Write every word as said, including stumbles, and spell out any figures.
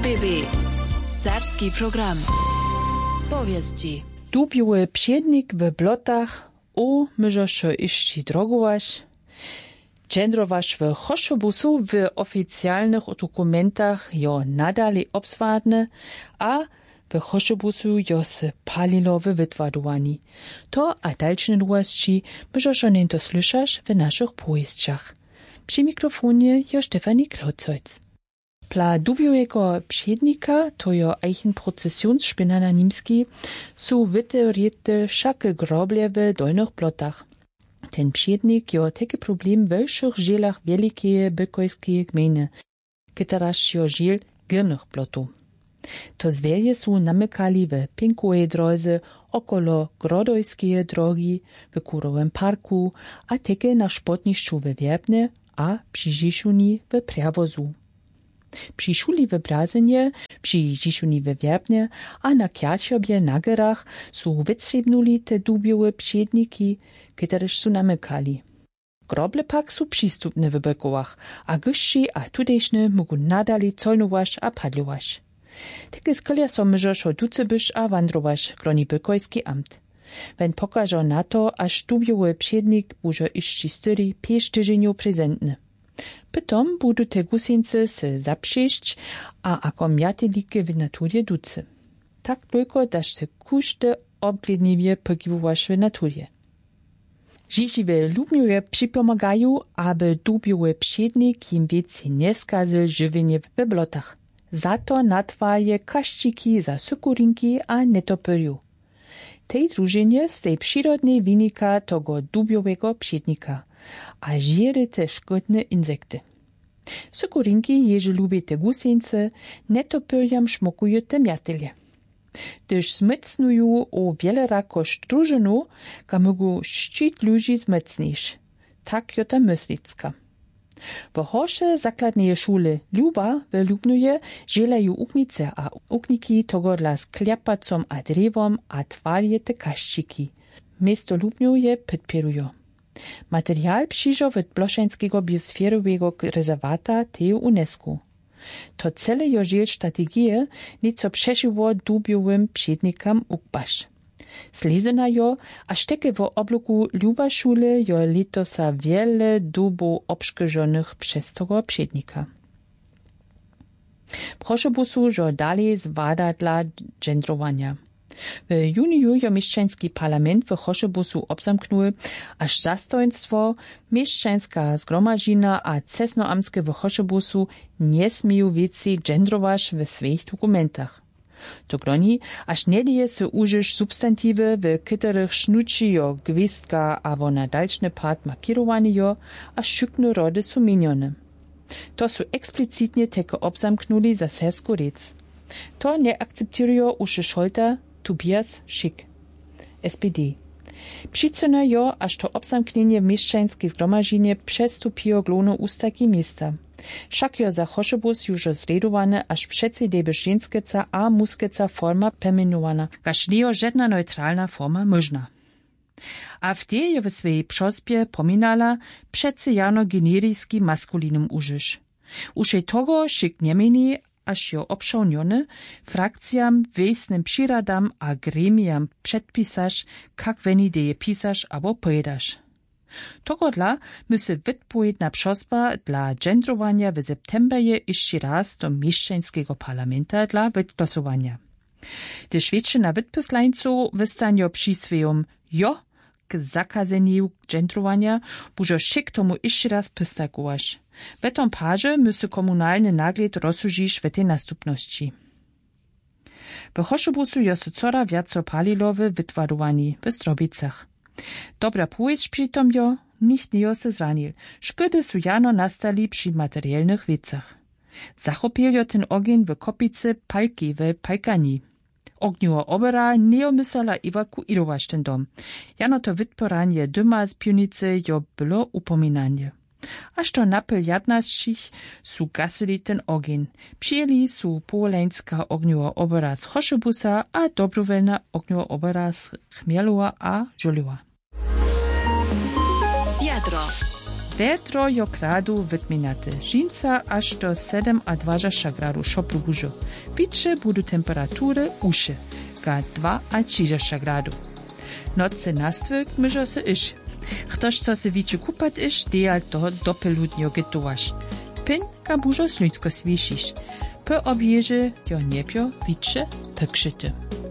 R B B. Serbski program. Powieści. Dubiły psiednik w blotach, u myżoszo iści drogowaś. Dżendrowaś w choszobusu w oficjalnych dokumentach jo nadali obswadne, a w choszobusu jo se palilo w wytwadowani. To a dalsze nowości myżoszo nie to słyszasz w naszych powieściach. Przy mikrofonie jo Stefanie Klauzholz. Pla dubiłego psiednika, to jo eichen procesionsspinner na nimski, su wyteoriete szaky groble w dolnych blotach. Ten psiednik jo taki problem w welszych zielach wielkie bykojskie gminy, kitaraż jo ziel giernych blotów. To zwieje su namykali w pinkowej drodze okolo grodojskie drogi, w kurowym parku, a takie na szpotniszczu w Wierbnie, a przy Žišuni w Prjawozu. Przy szuli w Brazynie, przy Žišuni w Wierbnie, a na Kjarčobie na Gerach su wytrzebnuli te dubiowe psiedniki, któreż su namykali. Groble pak su przystupne w Bykowach, a gyżsi a tudejszne mógł nadali colnować a padlować. Takie sklia so myżoszo ducebysz a wandrować, groni bykojski amt. Wenn pokażo na to, aż dubiowy psiednik bużo iszczy styri pięć tydzieniów prezentny. Potom budu te gusińce se zaprzeć, a ako miatelike w naturze duce. Tak tylko, daż se kuszte obgledniwie pogiwowasz w naturze. Žižiwe lubnjoje připomagają, aby dubiowy psiednik im więcej nie skazil żywienie w blotach. Za to natwaje kaszczyki za sukurinki a netopyrju. Tej drużynie z tej przyrodnej wynika tego dubiowego psiednika, a żery te szkodne insekty. Sukurinki, jeże lubię te gusińce, netopyrjam szmokują te miatelje. Gdyż zmycnują o wiele rakosz drużynu, ka mógł szczyt ludzi zmycnisz. Tak jo ta myslicka. W horsze zakladnej szule Luba w Lubnuje żelają uknice, a ukniki tego dla sklepacom a drewom a twarje te kaszczyki. Miasto Lubnuje podpierują. Materiał przyjrzał w Bloszeńskiego biosferowego rezerwata te UNESCO. To cele jo żel strategie nieco przeszyło dubiowym psiednikam ukbasz. Slezena jo, aż takie w obloku Luba szule jo letosa wiele dubo obszkorzonych przez tego psiednika. Proszę busu, że dalej zwada dla dżendrowania. W juniju jo mieszczański parlament w Choszebusu obzamknął, aż zastoństwo, mieszczańska zgromadzina a cesnoamskie w Choszebusu nie smieją więcej dżendrować w swoich dokumentach. To groni, aż nie dzieje się użyć substantywy, w których sznuci jo gwizdka albo na dalszny part markirowani jo, a szykne rody są minione. To są eksplicitnie tylko obzamknuli za sersku rec. To nie akceptują uszy Scholta, Tobias Schick, S P D. Przyczyna jo, aż to obzamknienie w mieszczańskiej zgromadzinie przedstupiło glono ustaki miasta. Však jo za Choszebus już zredowane, aż przecie deby żenskeca a muskeca forma permenowana, każ nie jo żadna neutralna forma można. A w tej jo w swojej przospie pominala przecie jano generijski maskulinum użysz. Uże tego Schick nie meni, aż jo obszałnione, frakcjam, wiesnym przyradam a gremiam przedpisasz, kak weni deje pisasz abo pojedasz. Tego dla musi wypowiedna przospa dla dżendrowania w septemberze jeszcze raz do mieszczańskiego parlamenta dla wytlosowania. Gdyż większość wyposlańców wystanie przyswoją jo k zakazeniu dżendrowania, bużo Schick tomu jeszcze raz pystakować. W tym parze musi komunalny nagled rozsłużyć w tej następności. W Choszebusu jo so cora wiaco palilo w wytwadowani w Zdrobicach. Dobra powieść przy tym jo, nikt nie se zranil. Szkody su jano nastali przy materialnych wiecach. Zachopil jo ten ogień w kopice palki w Pajkani. Ogniło obera nie omysala ewakuować ten dom. Jano to wytporanie dyma z piwnicy jo było upominanie. Aż to napyl jadnaszych su gasuli ten ogień. Przyjęli su powoleńska ogniło obera z Choszebusa a dobrowolna ogniło obera z Chmielowa a Żoliwa. Jadro. W Wetro jo kradu wytminaty. Żinca aż do siedem a dwadzieścia gradu szoplu bużo. Wicze budu temperatury uszy, ga dwa a trzydzieści gradu. Nocy nastwyk myżo se iż. Ktoś co se wicze kupat iż, dejal toho dopeludnio getowasz. Pin ga bużo slunsko swiszisz. Po objeże jo niepio wicze pekrzyty.